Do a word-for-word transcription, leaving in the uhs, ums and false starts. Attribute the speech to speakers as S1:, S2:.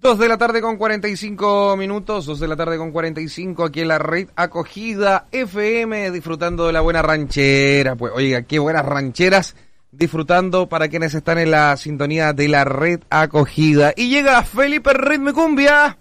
S1: Dos de la tarde con cuarenta y cinco minutos, dos de la tarde con cuarenta y cinco aquí en la red Acogida F M, disfrutando de la buena ranchera. Pues oiga, qué buenas rancheras, disfrutando para quienes están en la sintonía de la red Acogida. Y llega Felipe Ritme Cumbia.